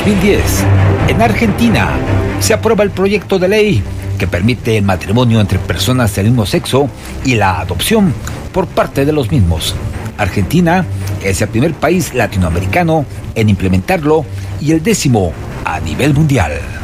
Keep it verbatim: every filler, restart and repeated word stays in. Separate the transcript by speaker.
Speaker 1: mil diez, en Argentina, se aprueba el proyecto de ley que permite el matrimonio entre personas del mismo sexo y la adopción por parte de los mismos. Argentina es el primer país latinoamericano en implementarlo y el décimo a nivel mundial.